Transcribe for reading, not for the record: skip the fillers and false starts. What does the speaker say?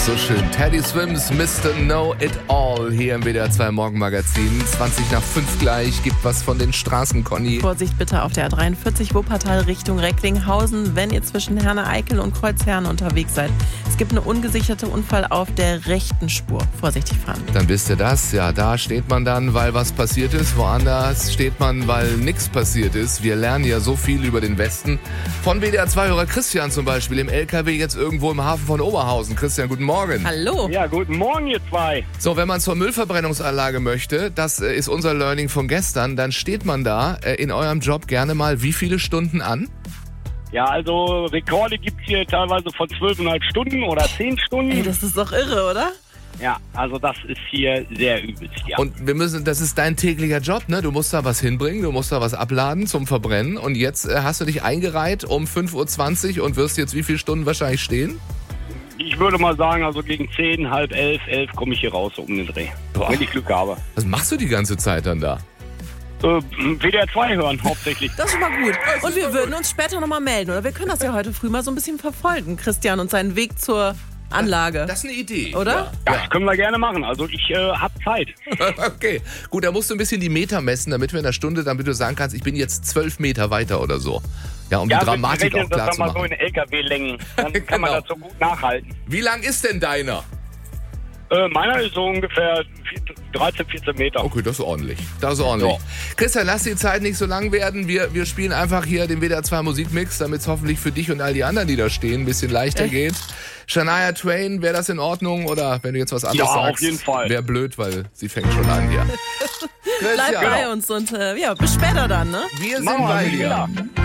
So schön. Teddy Swims, Mr. Know It All hier im WDR 2 Morgenmagazin. 20 nach 5 gleich. Gibt was von den Straßen, Conny. Vorsicht bitte auf der A43 Wuppertal Richtung Recklinghausen, wenn ihr zwischen Herne-Eickel und Kreuzherne unterwegs seid. Es gibt einen ungesicherten Unfall auf der rechten Spur. Vorsichtig fahren. Dann wisst ihr das. Ja, da steht man dann, weil was passiert ist. Woanders steht man, weil nichts passiert ist. Wir lernen ja so viel über den Westen. Von WDR 2-Hörer Christian zum Beispiel im LKW jetzt irgendwo im Hafen von Oberhausen. Christian, guten Morgen. Hallo. Ja, guten Morgen, ihr zwei. So, wenn man zur Müllverbrennungsanlage möchte, das ist unser Learning von gestern, dann steht man da in eurem Job gerne mal wie viele Stunden an? Ja, also Rekorde gibt's hier teilweise von 12,5 Stunden oder 10 Stunden. Ey, das ist doch irre, oder? Ja, also das ist hier sehr übelst, ja. Und das ist dein täglicher Job, ne? Du musst da was hinbringen, du musst da was abladen zum Verbrennen und jetzt hast du dich eingereiht um 5:20 Uhr und wirst jetzt wie viele Stunden wahrscheinlich stehen? Ich würde mal sagen, also gegen 10, halb 11 komme ich hier raus so um den Dreh. Boah. Wenn ich Glück habe. Was machst du die ganze Zeit dann da? WDR 2 hören, hauptsächlich. Das ist schon mal gut. Und wir würden uns später nochmal melden, oder? Wir können das ja heute früh mal so ein bisschen verfolgen, Christian, und seinen Weg zur Anlage. Das ist eine Idee. Oder? Das können wir gerne machen. Also ich habe Zeit. Okay, gut, da musst du ein bisschen die Meter messen, damit wir in einer Stunde, damit du sagen kannst, ich bin jetzt 12 Meter weiter oder so. Ja, um die Dramatik auch klar das zu dann mal so machen. in LKW-Längen. Dann kann man Genau. das so gut nachhalten. Wie lang ist denn deiner? Meiner ist so ungefähr 13, 14 Meter. Okay, das ist ordentlich. Das ist ordentlich. Ja. Christian, lass die Zeit nicht so lang werden. Wir spielen einfach hier den WDR 2 Musikmix, damit es hoffentlich für dich und all die anderen, die da stehen, ein bisschen leichter geht. Shania Twain, wäre das in Ordnung? Oder wenn du jetzt was anderes sagst? Ja, auf jeden Fall. Wäre blöd, weil sie fängt schon an hier. Bleib bei uns und bis später dann, ne? Wir sind Machen wir bei wieder. dir.